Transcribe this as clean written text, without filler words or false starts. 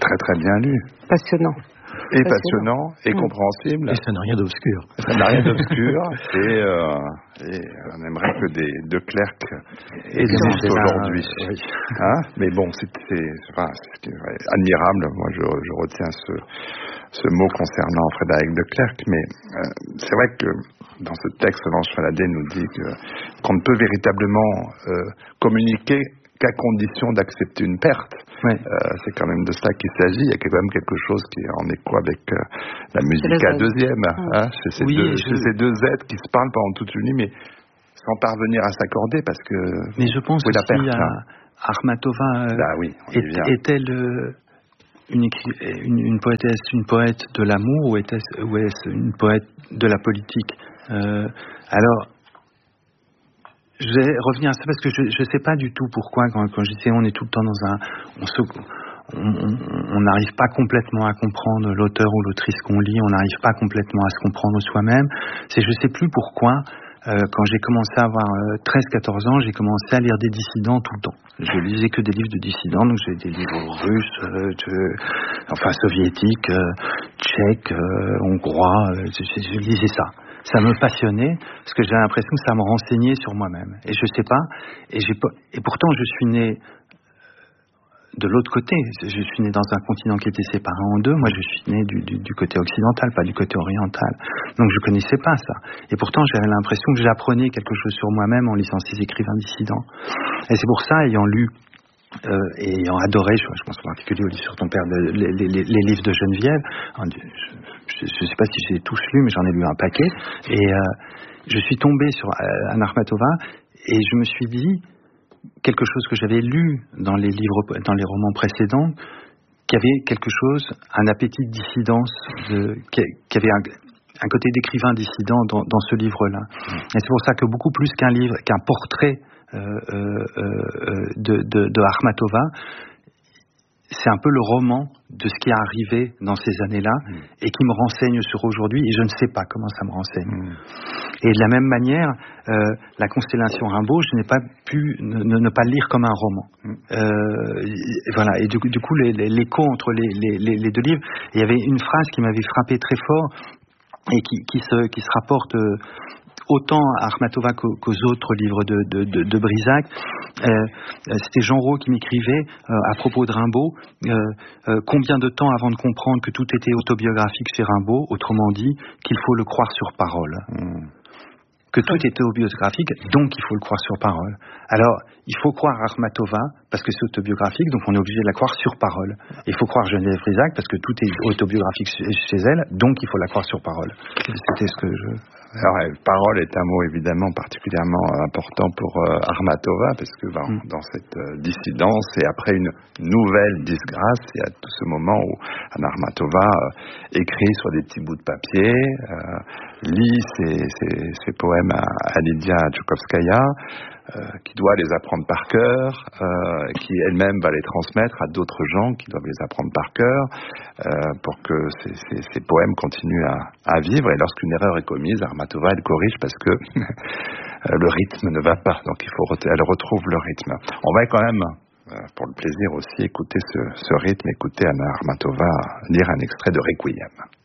très très bien lu. Passionnant. Et passionnant, et compréhensible. Et ça n'a rien d'obscur. Ça n'a rien d'obscur. Et on aimerait que de Klerk existent aujourd'hui. Oui. Hein, mais bon, c'est admirable. Moi, je retiens ce mot concernant Frédéric de Klerk. Mais c'est vrai que dans ce texte, Vange Faladé nous dit qu'on ne peut véritablement communiquer qu'à condition d'accepter une perte. Oui. C'est quand même de ça qu'il s'agit. Il y a quand même quelque chose qui est en écho avec la musique à deuxième. Hein, chez ces deux êtres qui se parlent pendant toute une nuit, mais sans parvenir à s'accorder parce que... Mais je pense aussi à Akhmatova. Est-elle une poétesse, une poète de l'amour ou est-ce une poète de la politique? Alors... Je vais revenir à ça parce que je sais pas du tout pourquoi quand je disais on est tout le temps on n'arrive pas complètement à comprendre l'auteur ou l'autrice qu'on lit, on n'arrive pas complètement à se comprendre soi-même. Je sais plus pourquoi quand j'ai commencé à avoir 13-14 ans, j'ai commencé à lire des dissidents tout le temps. Je lisais que des livres de dissidents, donc j'ai des livres russes, soviétiques, tchèques, hongrois, je lisais ça. Ça me passionnait, parce que j'avais l'impression que ça me renseignait sur moi-même. Et je sais pas, et pourtant je suis né de l'autre côté. Je suis né dans un continent qui était séparé en deux. Moi, je suis né du côté occidental, pas du côté oriental. Donc, je connaissais pas ça. Et pourtant, j'avais l'impression que j'apprenais quelque chose sur moi-même en lisant ces écrivains dissidents. Et c'est pour ça, ayant lu et ayant adoré, je pense en particulier au livre sur ton père, les livres de Geneviève. Je ne sais pas si j'ai tous lu, mais j'en ai lu un paquet. Et je suis tombé sur Anna Akhmatova et je me suis dit quelque chose que j'avais lu dans les romans précédents, qui avait quelque chose, un appétit de dissidence, qui avait un côté d'écrivain dissident dans ce livre-là. Et c'est pour ça que beaucoup plus qu'un portrait de Akhmatova, c'est un peu le roman de ce qui est arrivé dans ces années-là et qui me renseigne sur aujourd'hui, et je ne sais pas comment ça me renseigne. Et de la même manière, la constellation Rimbaud, je n'ai pas pu ne pas le lire comme un roman. Voilà. Et du coup, l'écho entre les deux livres, il y avait une phrase qui m'avait frappé très fort et qui se rapporte autant à Akhmatova qu'aux autres livres de Brisac. C'était Jean Rau qui m'écrivait à propos de Rimbaud, combien de temps avant de comprendre que tout était autobiographique chez Rimbaud, autrement dit, qu'il faut le croire sur parole. Que tout était autobiographique, donc il faut le croire sur parole. Alors, il faut croire Akhmatova, parce que c'est autobiographique, donc on est obligé de la croire sur parole. Il faut croire Geneviève Brisac, parce que tout est autobiographique chez elle, donc il faut la croire sur parole. C'était ce que je... Alors, parole est un mot évidemment particulièrement important pour Akhmatova, parce que dans cette dissidence et après une nouvelle disgrâce, il y a tout ce moment où Anna Akhmatova écrit sur des petits bouts de papier, lit ses poèmes à Lydia Tchoukovskaya, qui doit les apprendre par cœur, qui elle-même va les transmettre à d'autres gens qui doivent les apprendre par cœur, pour que ces poèmes continuent à vivre. Et lorsqu'une erreur est commise, Akhmatova elle corrige parce que le rythme ne va pas. Donc elle retrouve le rythme. On va quand même, pour le plaisir aussi, écouter ce rythme, écouter Anna Akhmatova lire un extrait de Requiem.